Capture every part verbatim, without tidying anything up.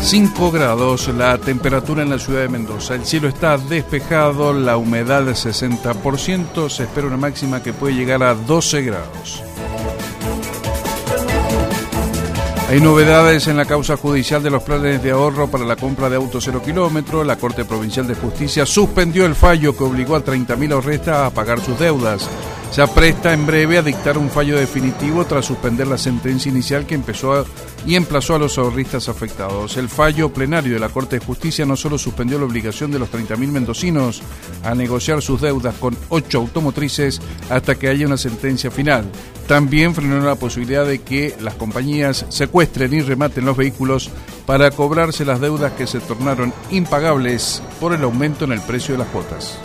cinco grados la temperatura en la ciudad de Mendoza. El cielo está despejado, la humedad del sesenta por ciento, se espera una máxima que puede llegar a doce grados. Hay novedades en la causa judicial de los planes de ahorro para la compra de autos cero kilómetros. La Corte Provincial de Justicia suspendió el fallo que obligó a treinta mil ahorristas a pagar sus deudas. Se apresta en breve a dictar un fallo definitivo tras suspender la sentencia inicial que empezó a, y emplazó a los ahorristas afectados. El fallo plenario de la Corte de Justicia no solo suspendió la obligación de los treinta mil mendocinos a negociar sus deudas con ocho automotrices hasta que haya una sentencia final. También frenó la posibilidad de que las compañías secuestren y rematen los vehículos para cobrarse las deudas que se tornaron impagables por el aumento en el precio de las cuotas.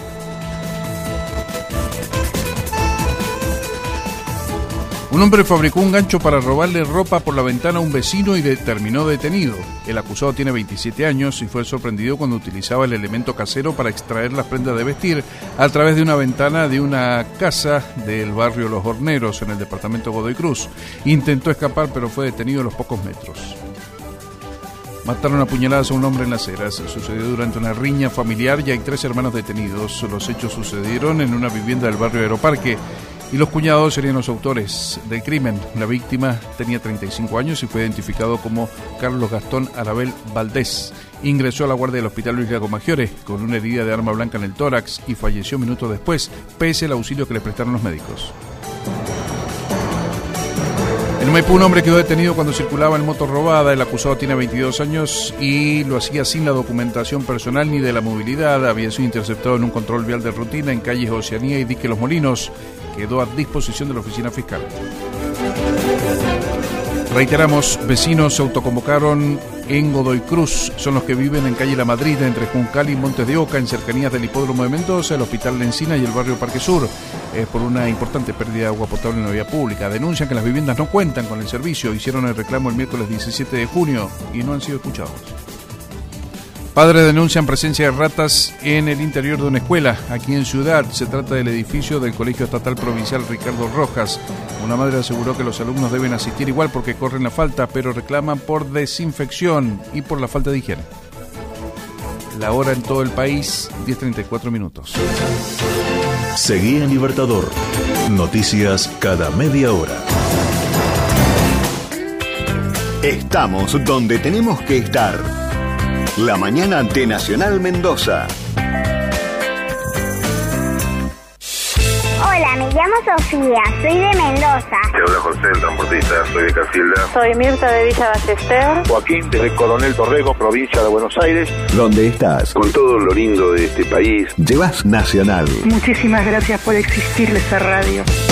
Un hombre fabricó un gancho para robarle ropa por la ventana a un vecino y de, terminó detenido. El acusado tiene veintisiete años y fue sorprendido cuando utilizaba el elemento casero para extraer las prendas de vestir a través de una ventana de una casa del barrio Los Horneros, en el departamento Godoy Cruz. Intentó escapar, pero fue detenido a los pocos metros. Mataron a puñaladas a un hombre en Las Heras. Sucedió durante una riña familiar y hay tres hermanos detenidos. Los hechos sucedieron en una vivienda del barrio Aeroparque y los cuñados serían los autores del crimen. La víctima tenía treinta y cinco años y fue identificado como Carlos Gastón Arabel Valdés. Ingresó a la guardia del Hospital Luis Lago Maggiore con una herida de arma blanca en el tórax y falleció minutos después, pese al auxilio que le prestaron los médicos. En Maipú, un hombre quedó detenido cuando circulaba en moto robada. El acusado tiene veintidós años y lo hacía sin la documentación personal ni de la movilidad. Había sido interceptado en un control vial de rutina en calles Oceanía y Dique Los Molinos. Quedó a disposición de la oficina fiscal. Reiteramos, vecinos se autoconvocaron en Godoy Cruz. Son los que viven en calle La Madrid, entre Juncal y Montes de Oca, en cercanías del Hipódromo de Mendoza, el Hospital La Encina y el barrio Parque Sur. Es por una importante pérdida de agua potable en la vía pública. Denuncian que las viviendas no cuentan con el servicio. Hicieron el reclamo el miércoles diecisiete de junio y no han sido escuchados. Padres denuncian presencia de ratas en el interior de una escuela. Aquí en Ciudad se trata del edificio del Colegio Estatal Provincial Ricardo Rojas. Una madre aseguró que los alumnos deben asistir igual porque corren la falta, pero reclaman por desinfección y por la falta de higiene. La hora en todo el país, diez treinta y cuatro minutos. Seguí en Libertador. Noticias cada media hora. Estamos donde tenemos que estar. La mañana ante Nacional Mendoza. Hola, me llamo Sofía, soy de Mendoza. Te habla José, el transportista, soy de Casilda. Soy Mirta de Villa Ballester. Joaquín, desde Coronel Torrego, provincia de Buenos Aires. ¿Dónde estás? Con todo lo lindo de este país. Llevas Nacional. Muchísimas gracias por existir esta radio.